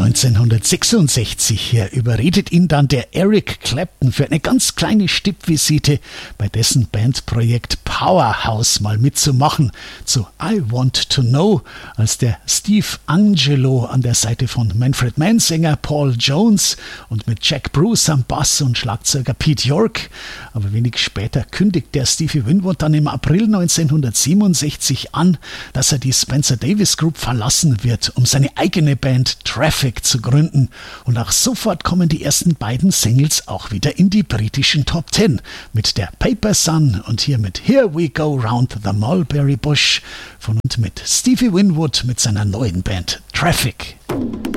1966 hier überredet ihn dann der Eric Clapton für eine ganz kleine Stippvisite bei dessen Bandprojekt Powerhouse mal mitzumachen zu I Want to Know, als der Steve Angello an der Seite von Manfred Mann Sänger Paul Jones und mit Jack Bruce am Bass und Schlagzeuger Pete York. Aber wenig später kündigt der Stevie Winwood dann im April 1967 an, dass er die Spencer Davis Group verlassen wird, um seine eigene Band Traffic zu gründen. Und auch sofort kommen die ersten beiden Singles auch wieder in die britischen Top 10 mit der Paper Sun und hier mit Here We Go Round the Mulberry Bush von und mit Stevie Winwood mit seiner neuen Band Traffic.